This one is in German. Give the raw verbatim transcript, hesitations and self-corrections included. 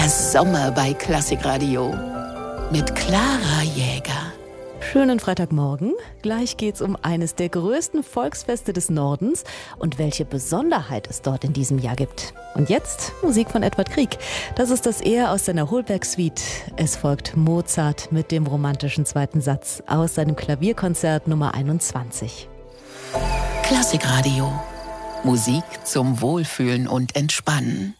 Der Sommer bei Klassikradio mit Clara Jäger. Schönen Freitagmorgen. Gleich geht's um eines der größten Volksfeste des Nordens und welche Besonderheit es dort in diesem Jahr gibt. Und jetzt Musik von Edward Grieg. Das ist das Er aus seiner Holberg-Suite. Es folgt Mozart mit dem romantischen zweiten Satz aus seinem Klavierkonzert Nummer einundzwanzig. Klassikradio. Musik zum Wohlfühlen und Entspannen.